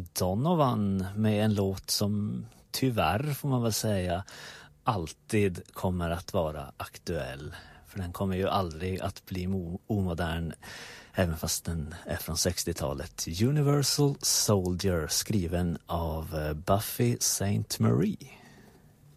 Donovan med en låt som tyvärr får man väl säga alltid kommer att vara aktuell. För den kommer ju aldrig att bli omodern även fast den är från 60-talet. Universal Soldier, skriven av Buffy Sainte-Marie.